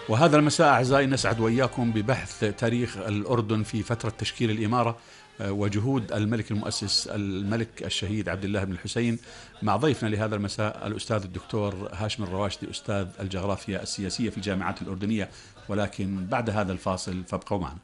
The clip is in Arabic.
وهذا المساء أعزائي نسعد وإياكم ببحث تاريخ الأردن في فترة تشكيل الإمارة وجهود الملك المؤسس الملك الشهيد عبد الله بن الحسين، مع ضيفنا لهذا المساء الأستاذ الدكتور هاشم الرواشدي، أستاذ الجغرافيا السياسية في الجامعات الأردنية. ولكن بعد هذا الفاصل فابقوا معنا.